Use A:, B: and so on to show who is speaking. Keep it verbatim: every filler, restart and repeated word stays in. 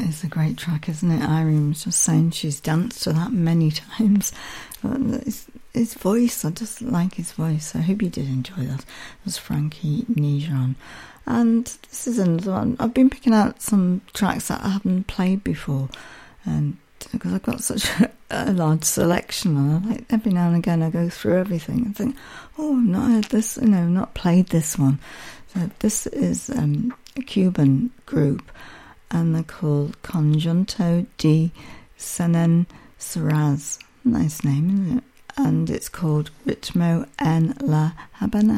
A: is a great track, isn't it? Irene was just saying she's danced to that many times. His, his voice, I just like his voice. I hope you did enjoy that. It was Frankie Nijon. And this is another one. I've been picking out some tracks that I haven't played before, and because I've got such a, a large selection, and I like every now and again I go through everything and think, oh, I've not heard this, you know, not played this one. So this is um, a Cuban group, and they're called Conjunto de Senen Saraz. Nice name, isn't it? And it's called Ritmo en la Habana.